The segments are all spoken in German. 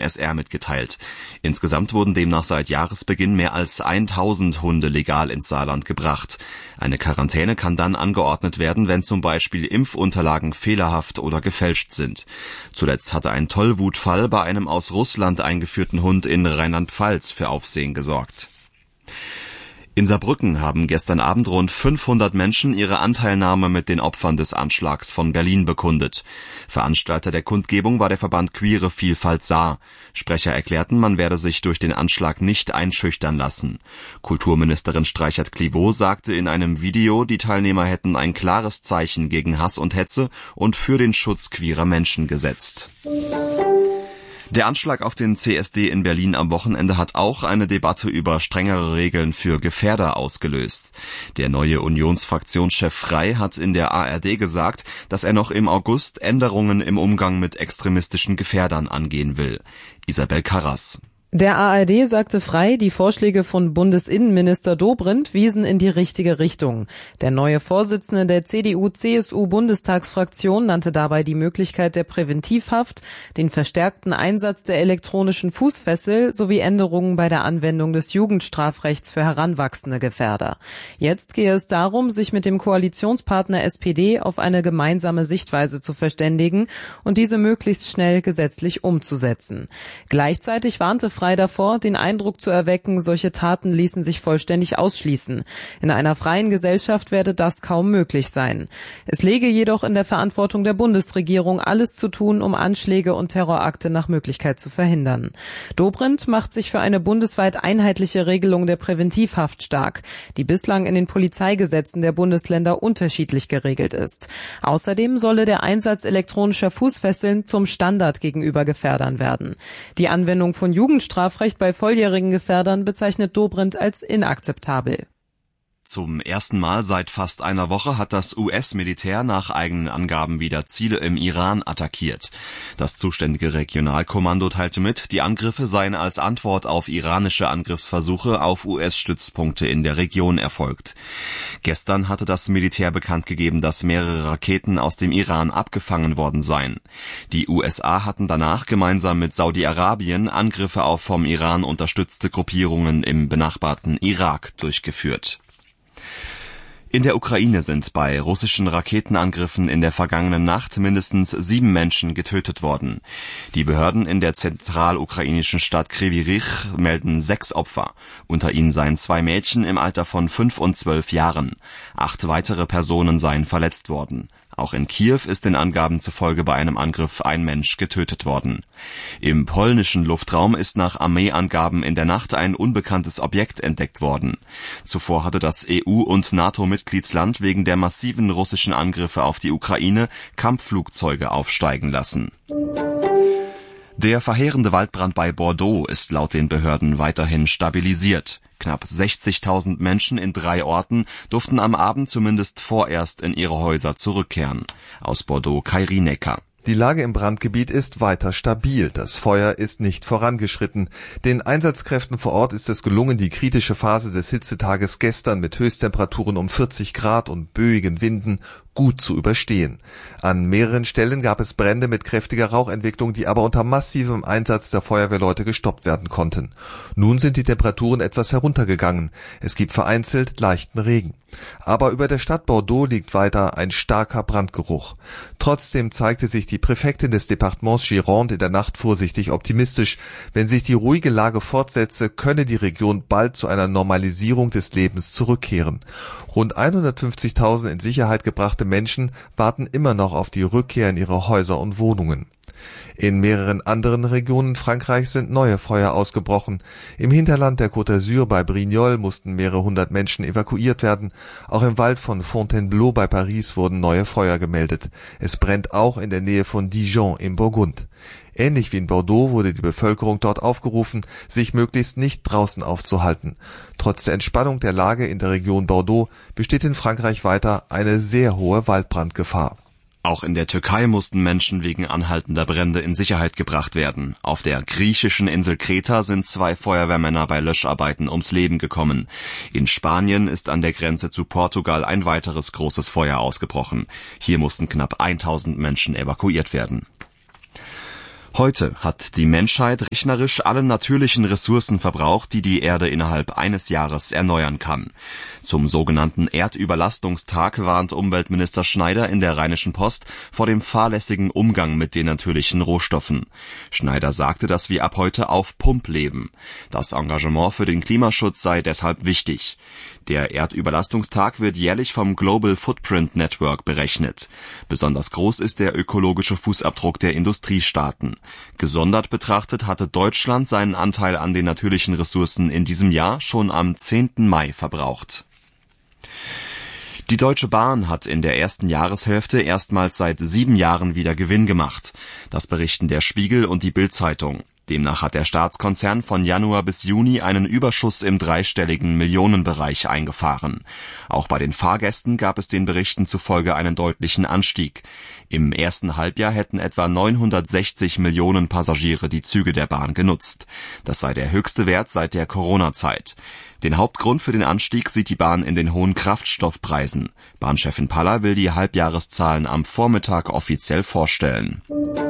SR mitgeteilt. Insgesamt wurden demnach seit Jahresbeginn mehr als 1000 Hunde legal ins Saarland gebracht. Eine Quarantäne kann dann angeordnet werden, wenn zum Beispiel Impfunterlagen fehlerhaft oder gefälscht sind. Zuletzt hatte ein Tollwutfall bei einem aus Russland eingeführten Hund in Rheinland-Pfalz für Aufsehen gesorgt. In Saarbrücken haben gestern Abend rund 500 Menschen ihre Anteilnahme mit den Opfern des Anschlags von Berlin bekundet. Veranstalter der Kundgebung war der Verband Queere Vielfalt Saar. Sprecher erklärten, man werde sich durch den Anschlag nicht einschüchtern lassen. Kulturministerin Streichert-Clivaux sagte in einem Video, die Teilnehmer hätten ein klares Zeichen gegen Hass und Hetze und für den Schutz queerer Menschen gesetzt. Der Anschlag auf den CSD in Berlin am Wochenende hat auch eine Debatte über strengere Regeln für Gefährder ausgelöst. Der neue Unionsfraktionschef Frey hat in der ARD gesagt, dass er noch im August Änderungen im Umgang mit extremistischen Gefährdern angehen will. Isabel Karras. Der ARD sagte Frey, die Vorschläge von Bundesinnenminister Dobrindt wiesen in die richtige Richtung. Der neue Vorsitzende der CDU-CSU-Bundestagsfraktion nannte dabei die Möglichkeit der Präventivhaft, den verstärkten Einsatz der elektronischen Fußfessel sowie Änderungen bei der Anwendung des Jugendstrafrechts für heranwachsende Gefährder. Jetzt gehe es darum, sich mit dem Koalitionspartner SPD auf eine gemeinsame Sichtweise zu verständigen und diese möglichst schnell gesetzlich umzusetzen. Gleichzeitig warnte Frey davor, den Eindruck zu erwecken, solche Taten ließen sich vollständig ausschließen. In einer freien Gesellschaft werde das kaum möglich sein. Es läge jedoch in der Verantwortung der Bundesregierung, alles zu tun, um Anschläge und Terrorakte nach Möglichkeit zu verhindern. Dobrindt macht sich für eine bundesweit einheitliche Regelung der Präventivhaft stark, die bislang in den Polizeigesetzen der Bundesländer unterschiedlich geregelt ist. Außerdem solle der Einsatz elektronischer Fußfesseln zum Standard gegenüber Gefährdern werden. Die Anwendung von Jugendstrafrecht bei volljährigen Gefährdern bezeichnet Dobrindt als inakzeptabel. Zum ersten Mal seit fast einer Woche hat das US-Militär nach eigenen Angaben wieder Ziele im Iran attackiert. Das zuständige Regionalkommando teilte mit, die Angriffe seien als Antwort auf iranische Angriffsversuche auf US-Stützpunkte in der Region erfolgt. Gestern hatte das Militär bekannt gegeben, dass mehrere Raketen aus dem Iran abgefangen worden seien. Die USA hatten danach gemeinsam mit Saudi-Arabien Angriffe auf vom Iran unterstützte Gruppierungen im benachbarten Irak durchgeführt. In der Ukraine sind bei russischen Raketenangriffen in der vergangenen Nacht mindestens 7 Menschen getötet worden. Die Behörden in der zentralukrainischen Stadt Kryvyi Rih melden 6 Opfer. Unter ihnen seien 2 Mädchen im Alter von 5 und 12 Jahren. 8 weitere Personen seien verletzt worden. Auch in Kiew ist den Angaben zufolge bei einem Angriff ein Mensch getötet worden. Im polnischen Luftraum ist nach Armeeangaben in der Nacht ein unbekanntes Objekt entdeckt worden. Zuvor hatte das EU- und NATO-Mitgliedsland wegen der massiven russischen Angriffe auf die Ukraine Kampfflugzeuge aufsteigen lassen. Der verheerende Waldbrand bei Bordeaux ist laut den Behörden weiterhin stabilisiert. Knapp 60.000 Menschen in 3 Orten durften am Abend zumindest vorerst in ihre Häuser zurückkehren. Aus Bordeaux Kai Rienecker. Die Lage im Brandgebiet ist weiter stabil. Das Feuer ist nicht vorangeschritten. Den Einsatzkräften vor Ort ist es gelungen, die kritische Phase des Hitzetages gestern mit Höchsttemperaturen um 40 Grad und böigen Winden gut zu überstehen. An mehreren Stellen gab es Brände mit kräftiger Rauchentwicklung, die aber unter massivem Einsatz der Feuerwehrleute gestoppt werden konnten. Nun sind die Temperaturen etwas heruntergegangen. Es gibt vereinzelt leichten Regen. Aber über der Stadt Bordeaux liegt weiter ein starker Brandgeruch. Trotzdem zeigte sich die Präfektin des Departements Gironde in der Nacht vorsichtig optimistisch. Wenn sich die ruhige Lage fortsetze, könne die Region bald zu einer Normalisierung des Lebens zurückkehren. Rund 150.000 in Sicherheit gebrachte Menschen warten immer noch auf die Rückkehr in ihre Häuser und Wohnungen. In mehreren anderen Regionen Frankreichs sind neue Feuer ausgebrochen. Im Hinterland der Côte d'Azur bei Brignoles mussten mehrere hundert Menschen evakuiert werden. Auch im Wald von Fontainebleau bei Paris wurden neue Feuer gemeldet. Es brennt auch in der Nähe von Dijon im Burgund. Ähnlich wie in Bordeaux wurde die Bevölkerung dort aufgerufen, sich möglichst nicht draußen aufzuhalten. Trotz der Entspannung der Lage in der Region Bordeaux besteht in Frankreich weiter eine sehr hohe Waldbrandgefahr. Auch in der Türkei mussten Menschen wegen anhaltender Brände in Sicherheit gebracht werden. Auf der griechischen Insel Kreta sind 2 Feuerwehrmänner bei Löscharbeiten ums Leben gekommen. In Spanien ist an der Grenze zu Portugal ein weiteres großes Feuer ausgebrochen. Hier mussten knapp 1000 Menschen evakuiert werden. Heute hat die Menschheit rechnerisch alle natürlichen Ressourcen verbraucht, die die Erde innerhalb eines Jahres erneuern kann. Zum sogenannten Erdüberlastungstag warnt Umweltminister Schneider in der Rheinischen Post vor dem fahrlässigen Umgang mit den natürlichen Rohstoffen. Schneider sagte, dass wir ab heute auf Pump leben. Das Engagement für den Klimaschutz sei deshalb wichtig. Der Erdüberlastungstag wird jährlich vom Global Footprint Network berechnet. Besonders groß ist der ökologische Fußabdruck der Industriestaaten. Gesondert betrachtet hatte Deutschland seinen Anteil an den natürlichen Ressourcen in diesem Jahr schon am 10. Mai verbraucht. Die Deutsche Bahn hat in der ersten Jahreshälfte erstmals seit 7 Jahren wieder Gewinn gemacht. Das berichten der Spiegel und die Bild-Zeitung. Demnach hat der Staatskonzern von Januar bis Juni einen Überschuss im dreistelligen Millionenbereich eingefahren. Auch bei den Fahrgästen gab es den Berichten zufolge einen deutlichen Anstieg. Im ersten Halbjahr hätten etwa 960 Millionen Passagiere die Züge der Bahn genutzt. Das sei der höchste Wert seit der Corona-Zeit. Den Hauptgrund für den Anstieg sieht die Bahn in den hohen Kraftstoffpreisen. Bahnchefin Paller will die Halbjahreszahlen am Vormittag offiziell vorstellen.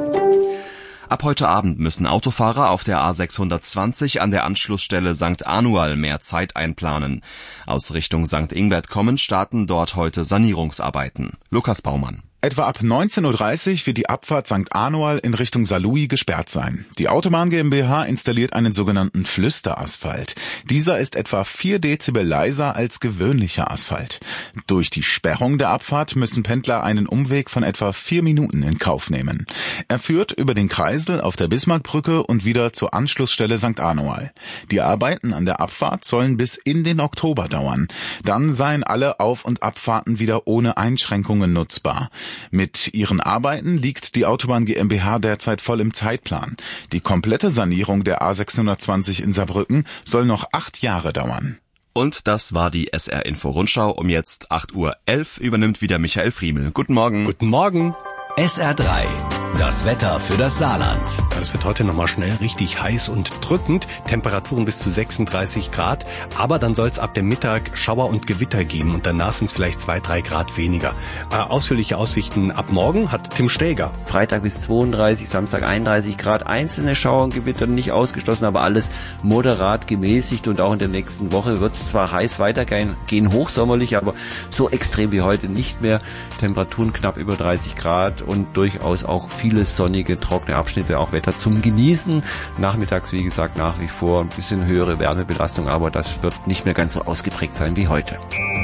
Ab heute Abend müssen Autofahrer auf der A620 an der Anschlussstelle St. Anual mehr Zeit einplanen. Aus Richtung St. Ingbert kommend starten dort heute Sanierungsarbeiten. Lukas Baumann. Etwa ab 19.30 Uhr wird die Abfahrt St. Anual in Richtung Saarlouis gesperrt sein. Die Autobahn GmbH installiert einen sogenannten Flüsterasphalt. Dieser ist etwa 4 Dezibel leiser als gewöhnlicher Asphalt. Durch die Sperrung der Abfahrt müssen Pendler einen Umweg von etwa 4 Minuten in Kauf nehmen. Er führt über den Kreisel auf der Bismarckbrücke und wieder zur Anschlussstelle St. Anual. Die Arbeiten an der Abfahrt sollen bis in den Oktober dauern. Dann seien alle Auf- und Abfahrten wieder ohne Einschränkungen nutzbar. Mit ihren Arbeiten liegt die Autobahn GmbH derzeit voll im Zeitplan. Die komplette Sanierung der A620 in Saarbrücken soll noch 8 Jahre dauern. Und das war die SR-Info-Rundschau. Um jetzt 8.11 Uhr übernimmt wieder Michael Friemel. Guten Morgen. Guten Morgen. SR3, das Wetter für das Saarland. Es wird heute nochmal schnell richtig heiß und drückend, Temperaturen bis zu 36 Grad, aber dann soll es ab dem Mittag Schauer und Gewitter geben und danach sind es vielleicht 2-3 Grad weniger. Ausführliche Aussichten ab morgen hat Tim Steger. Freitag bis 32, Samstag 31 Grad, einzelne Schauer und Gewitter nicht ausgeschlossen, aber alles moderat gemäßigt und auch in der nächsten Woche wird es zwar heiß weitergehen, hochsommerlich, aber so extrem wie heute nicht mehr. Temperaturen knapp über 30 Grad. Und durchaus auch viele sonnige, trockene Abschnitte, auch Wetter zum Genießen. Nachmittags, wie gesagt, nach wie vor ein bisschen höhere Wärmebelastung, aber das wird nicht mehr ganz so ausgeprägt sein wie heute.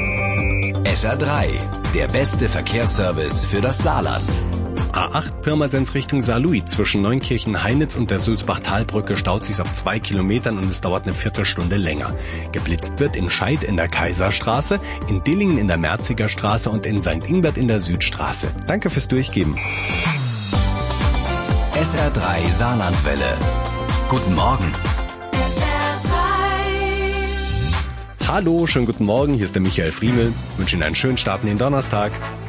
SR3, der beste Verkehrsservice für das Saarland. A8 Pirmasens Richtung Saarlouis. Zwischen Neunkirchen-Heinitz und der Sulzbach-Talbrücke staut sich auf 2 Kilometern und es dauert eine Viertelstunde länger. Geblitzt wird in Scheid in der Kaiserstraße, in Dillingen in der Merziger Straße und in St. Ingbert in der Südstraße. Danke fürs Durchgeben. SR3 Saarlandwelle. Guten Morgen. Hallo, schönen guten Morgen. Hier ist der Michael Friemel. Ich wünsche Ihnen einen schönen Start in den Donnerstag.